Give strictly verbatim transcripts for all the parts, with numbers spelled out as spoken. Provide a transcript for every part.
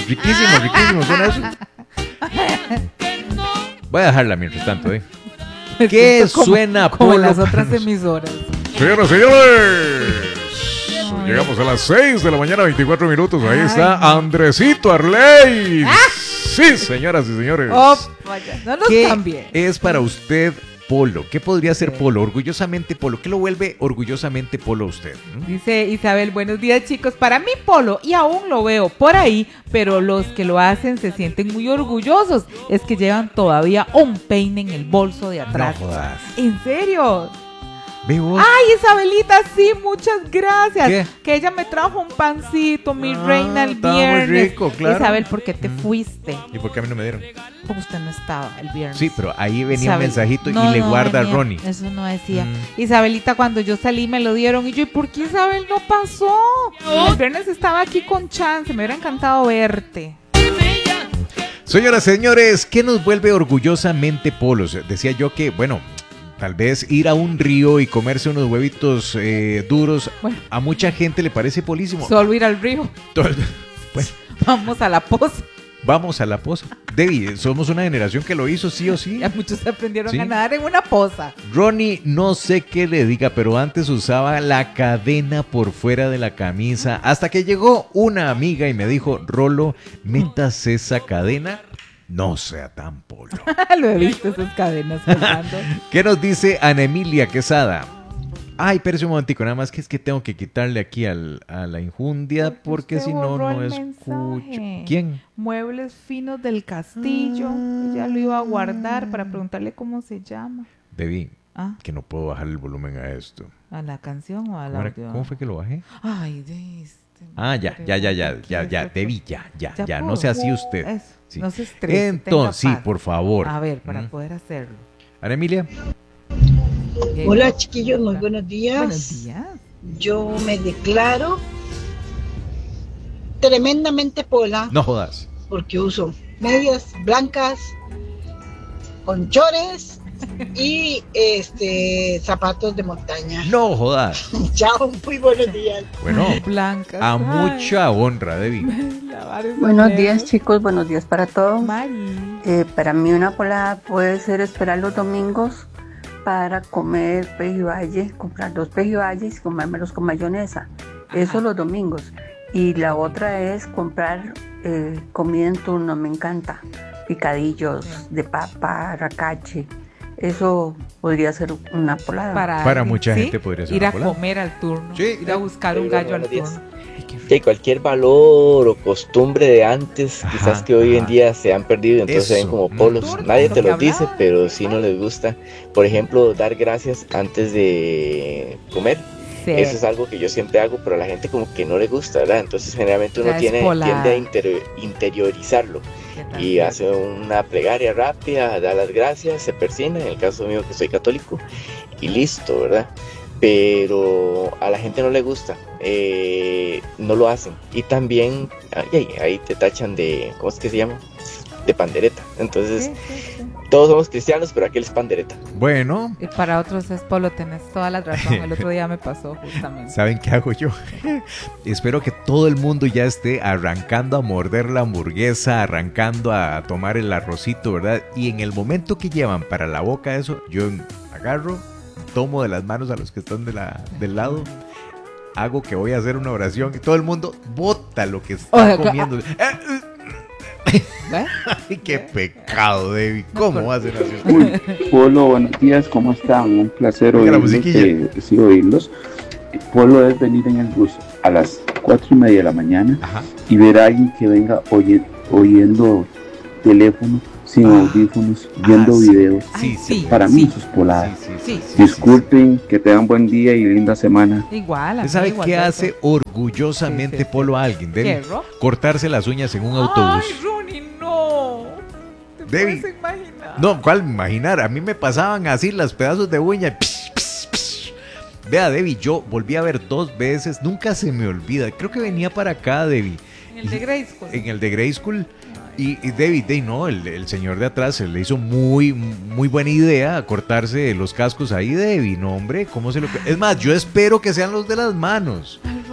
riquísimo, riquísimo, ¿suena eso? Voy a dejarla mientras tanto, ¿eh? ¿Qué como, suena como Polo las otras Panos? emisoras? Señoras, señores, llegamos a las seis de la mañana, veinticuatro minutos. Ahí Ay, está no. Andresito Arley. Sí, señoras y señores. Oh, vaya, no nos ¿Qué cambie. es para usted Polo? ¿Qué podría ser Polo? Orgullosamente Polo. ¿Qué lo vuelve orgullosamente Polo a usted? ¿Mm? Dice Isabel, buenos días chicos, para mí Polo, y aún lo veo por ahí, pero los que lo hacen se sienten muy orgullosos, es que llevan todavía un peine en el bolso de atrás. No jodas. ¿En serio? ¿Ve vos? Ay, Isabelita, sí, muchas gracias. ¿Qué? Que ella me trajo un pancito, mi Ah, reina, el estaba muy viernes. rico, claro. Isabel, ¿por qué te Mm. fuiste? ¿Y por qué a mí no me dieron? Porque usted no estaba el viernes. Sí, pero ahí venía Isabel- un mensajito No, y le no guarda venía, Ronnie. Eso no decía. Mm. Isabelita, cuando yo salí me lo dieron. Y yo, ¿y por qué Isabel no pasó? El viernes estaba aquí con Chance. Me hubiera encantado verte. Señoras, señores, ¿qué nos vuelve orgullosamente Polos? Decía yo que, bueno, tal vez ir a un río y comerse unos huevitos eh, duros, Bueno. a mucha gente le parece polísimo. Solo ir al río. Todo- Bueno, Vamos a la poza. vamos a la poza. Debbie, somos una generación que lo hizo sí o sí. Ya muchos aprendieron Sí. a nadar en una poza. Ronnie, no sé qué le diga, pero antes usaba la cadena por fuera de la camisa, hasta que llegó una amiga y me dijo, Rolo, metas esa cadena, no sea tan Polo. Lo he visto, esas cadenas colgando. ¿Qué nos dice Ana Emilia Quesada? Ay, espérese un momentico, nada más que es que tengo que quitarle aquí al, a la injundia porque Usted si no, borró no el escucho. mensaje. ¿Quién? Muebles finos del castillo. Ya lo iba a guardar para preguntarle cómo se llama. Debbie, Ah, que no puedo bajar el volumen a esto. ¿a la canción o al ¿Cómo, era- audio? cómo fue que lo bajé? Ay, de este. Ah, ya, ya, ya, ya, ya, ya, Debbie, ya, ya, ya, no sea así usted. Eso, Sí. no se estrese. Entonces, sí, tenga paz. por favor. A ver, para Mm. poder hacerlo. Ana Emilia, Bien. Hola chiquillos, muy buenos días. Buenos días. Yo me declaro tremendamente pola no jodas. porque uso medias blancas con chores y este zapatos de montaña. No jodas. Chao, muy buenos días. Bueno, Blancas. a Ay, mucha honra, Debbie. lavar esos Buenos dedos. días chicos, buenos días para todos. Mari. Eh, para mí una polada puede ser esperar los domingos para comer pejibaye, comprar dos pejibayes y comérmelos con mayonesa. Eso los domingos. Y la otra es comprar eh, comida en turno, me encanta. Picadillos de papa, racache. Eso podría ser una polada. Para, Para alguien, mucha ¿sí? gente podría ser ir una a polada. comer al turno. Sí. Ir a buscar un Sí, gallo al buenos días. turno. Ay, qué rico. De cualquier valor o costumbre de antes, Ajá, quizás que hoy en ajá. día se han perdido, entonces se ven Eso. como Mm. polos. Turno, Nadie lo te que los dice, hablaba, pero sí, sí no vale. les gusta. Por ejemplo, dar gracias antes de comer. Sí. Eso es algo que yo siempre hago, pero a la gente como que no le gusta, ¿verdad? Entonces generalmente uno Ya es tiene, polada. tiende a inter- interiorizarlo ¿Qué tal? y hace una plegaria rápida, da las gracias, se persina, en el caso mío que soy católico, y listo, ¿verdad? Pero a la gente no le gusta, eh, no lo hacen. Y también, ay, ay, ahí te tachan de, ¿cómo es que se llama? De pandereta. Entonces, Sí, sí, sí. todos somos cristianos, pero aquel es pandereta. Bueno, Y para otros es Polo, tenés toda la razón. El otro día me pasó justamente. ¿saben qué hago yo? Espero que todo el mundo ya esté arrancando a morder la hamburguesa, arrancando a tomar el arrocito, ¿verdad? Y en el momento que llevan para la boca eso, yo agarro, tomo de las manos a los que están de la, del lado, hago que voy a hacer una oración y todo el mundo bota lo que está Oiga, comiendo. ¿Ves? Ay, qué pecado, David. ¿Cómo va a ser así? Uy, Polo, buenos días, ¿cómo están? Un placer Oiga, la oírlos, musiquilla. eh, sí, oírlos. Polo es venir en el bus a las cuatro y media de la mañana Ajá. y ver a alguien que venga oye- oyendo teléfono, sin Ah. audífonos, viendo Ah, sí. videos. Sí, Ay, sí. Para sí. mí eso es polada. Sí, sí, Sí. sí, sí, Disculpen, que tengan buen día y linda semana. Igual. a ¿Usted sabe mí, qué igual, hace orgullosamente Sí, sí, sí. Polo a alguien, ¿Qué, Debbie? Ro? Cortarse las uñas en un autobús. Ay, Ronnie, no. ¿Te Debbie. puedes imaginar? No, ¿cuál imaginar? A mí me pasaban así las pedazos de uña. Psh, psh, psh. Vea, Debbie, yo volví a ver dos veces. Nunca se me olvida. Creo que venía para acá, Debbie. En el de Grey School. En el de Grey School. Y, y David, Day, no, el, el señor de atrás se le hizo muy, muy buena idea cortarse los cascos ahí, Debbie. No, hombre, ¿cómo se lo.? Es más, yo espero que sean los de las manos. Ay, Ronnie,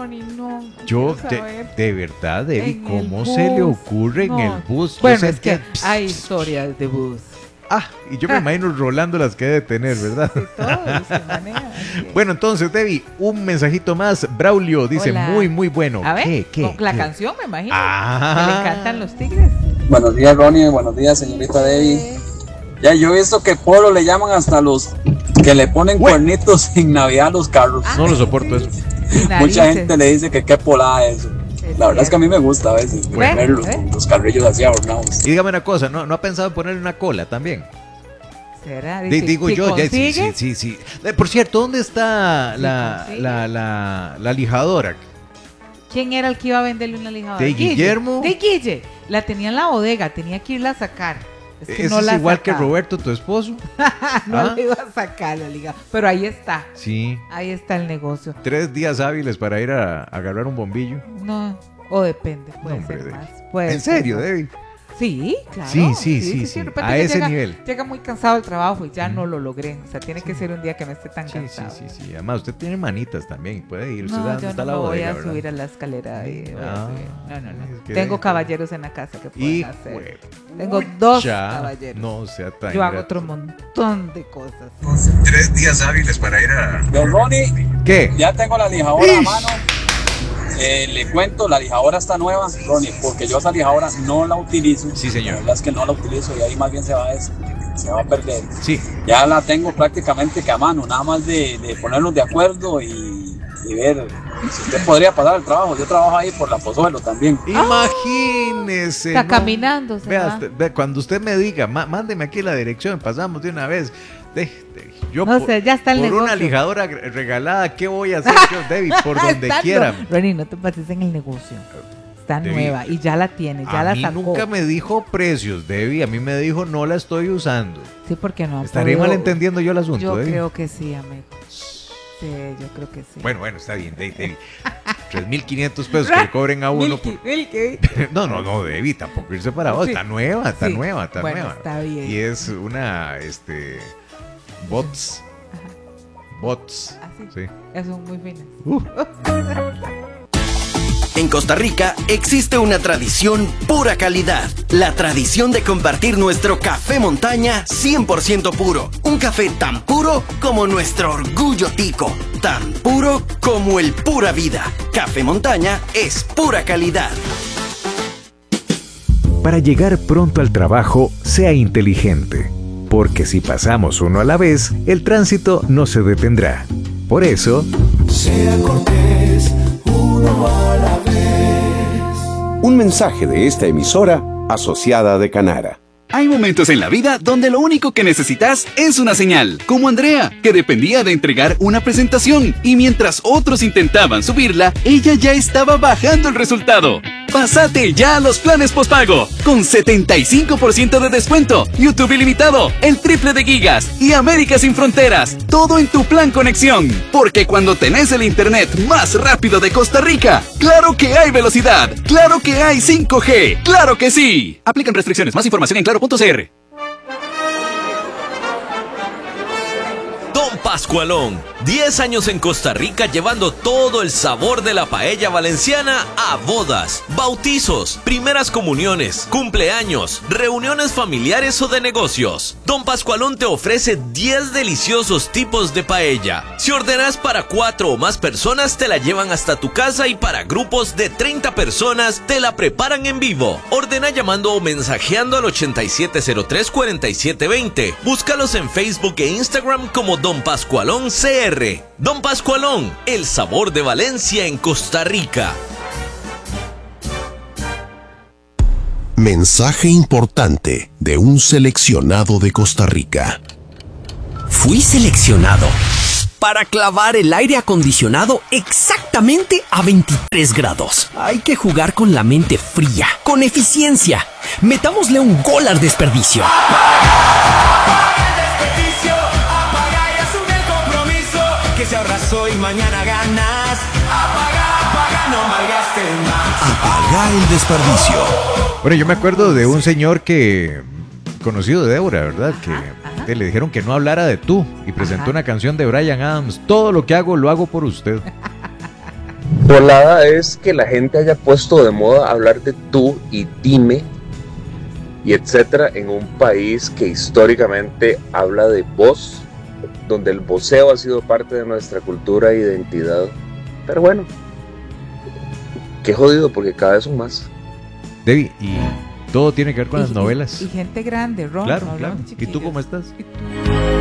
Ronnie, no. Yo, quiero de, saber. de verdad, Debbie, En ¿cómo el se le bus. ocurre No. en el bus? Yo Bueno, es sentía- que hay historias de bus. Ah, y yo me imagino Rolando las que debe tener, ¿verdad? De todos se manejan. Bueno, entonces, Debbie, un mensajito más. Braulio dice, Hola. muy, muy bueno. A ver, ¿Qué, qué, con la qué? canción, me imagino. Ah. Que le encantan los tigres. Buenos días, Ronnie. Buenos días, señorita Debbie. Ya yo he visto que Polo le llaman hasta los que le ponen Bueno. cuernitos en Navidad a los carros. No lo soporto eso. Y Mucha narices. gente le dice que qué polada eso. Es La verdad es que a mí me gusta a veces Bueno, verlos ¿eh? con los carrillos así adornados. Y dígame una cosa, ¿no, no ha pensado en ponerle una cola también? ¿Será? Di- Dice, digo si yo, ya, sí, sí, consigues, sí, sí. Eh, Por cierto, ¿dónde está Si la, consigue. la, la, la lijadora? ¿Quién era el que iba a venderle una lijadora? ¿De Guille. Guillermo? De Guille. La tenía en la bodega, tenía que irla a sacar. Es que Ese no es la igual que sacaba. Roberto, tu esposo. No ¿Ah? le iba a sacar la liga. Pero ahí está. Sí. Ahí está el negocio. Tres días hábiles para ir a, a agarrar un bombillo. No, o depende, puede No, hombre, ser Debbie. más. puede ¿En ser serio, más. Debbie? Sí, claro. Sí, sí, sí, sí. de repente A que ese llega, nivel. Llega muy cansado del trabajo y ya no lo logré. O sea, tiene que ser un día que no esté tan Sí, sí, cansado. sí, sí. Además, usted tiene manitas también. Puede ir. Usted No, sabe dónde yo está no la me voy bodega, a ¿verdad? subir a la escalera. Y voy a Ah, subir. No, no, no. es que Tengo deje- caballeros en la casa que pueden Hijo hacer. de Tengo dos pucha, caballeros. No sea tan Yo hago ingrato. otro montón de cosas. Tres días hábiles para ir a... Don Ronnie, ¿Qué? ya tengo la lijadora a mano. Eh, le cuento, la lijadora está nueva, Ronnie, porque yo esa lijadora no la utilizo. Sí, señor. La verdad es que no la utilizo y ahí más bien se va a, des- se va a perder. Sí. Ya la tengo prácticamente que a mano, nada más de, de ponernos de acuerdo y, y ver si usted podría pasar el trabajo. Yo trabajo ahí por la Pozuelo también. Imagínese. Está ¿no? caminando, se Vea, va. usted- ve, cuando usted me diga, "Ma- mándeme aquí la dirección, pasamos de una vez. De- de- yo No por, sé, ya está el por una negocio. lijadora re- regalada, ¿qué voy a hacer yo, Debbie? Por donde Está quiera. no- Ronnie, no te pases en el negocio. Está Debbie, nueva y ya la tiene, ya a la mí sacó. nunca me dijo precios, Debbie. A mí me dijo, no la estoy usando. Sí, porque no. ha Estaré podido- malentendiendo yo el asunto, Yo Debbie. creo que sí, amigo. Sí, yo creo que sí. Bueno, bueno, está bien, Debbie. Debbie. tres mil quinientos pesos que le cobren a uno. Milky, por- Milky. No, no, no, Debbie, tampoco irse para vos. Sí. Está nueva, está Sí. nueva, está Bueno, nueva. está bien. Y es una, este, bots. Bots. Así. Sí. Eso es muy fino. En Costa Rica existe una tradición pura calidad. La tradición de compartir nuestro café montaña cien por ciento puro. Un café tan puro como nuestro orgullo tico. Tan puro como el pura vida. Café montaña es pura calidad. Para llegar pronto al trabajo, sea inteligente, porque si pasamos uno a la vez, el tránsito no se detendrá. Por eso, sea cortés, uno a la vez. Un mensaje de esta emisora asociada de Canara. Hay momentos en la vida donde lo único que necesitas es una señal, como Andrea, que dependía de entregar una presentación y mientras otros intentaban subirla, ella ya estaba bajando el resultado. Pásate ya a los planes postpago, con setenta y cinco por ciento de descuento, YouTube ilimitado, el triple de gigas y América sin fronteras, todo en tu plan conexión. Porque cuando tenés el internet más rápido de Costa Rica, claro que hay velocidad, claro que hay cinco G, claro que sí. Aplican restricciones, más información en claro punto c r. Don Pascualón, diez años en Costa Rica llevando todo el sabor de la paella valenciana a bodas, bautizos, primeras comuniones, cumpleaños, reuniones familiares o de negocios. Don Pascualón te ofrece diez deliciosos tipos de paella. Si ordenas para cuatro o más personas te la llevan hasta tu casa y para grupos de treinta personas te la preparan en vivo. Ordena llamando o mensajeando al ochenta y siete cero tres, cuarenta y siete veinte. Búscalos en Facebook e Instagram como Don Pascualón C R. Don Pascualón, el sabor de Valencia en Costa Rica. Mensaje importante de un seleccionado de Costa Rica. Fui seleccionado para clavar el aire acondicionado exactamente a veintitrés grados. Hay que jugar con la mente fría, con eficiencia. Metámosle un gol al desperdicio. Que si ahorras hoy, mañana ganas. Apaga, apaga, no malgastes más. Apaga el desperdicio. Bueno, yo me acuerdo de un señor que, conocido de Débora, ¿verdad? Que te le dijeron que no hablara de tú y presentó Ajá. una canción de Bryan Adams. Todo lo que hago, lo hago por usted. Volada es que la gente haya puesto de moda hablar de tú y dime y etcétera en un país que históricamente habla de vos, donde el voceo ha sido parte de nuestra cultura e identidad. Pero bueno, qué jodido porque cada vez son más. Debbie, y todo tiene que ver con Y- las novelas. Y gente grande, Ron. Claro, no claro. hablamos de ¿Y tú cómo chiquillos. estás?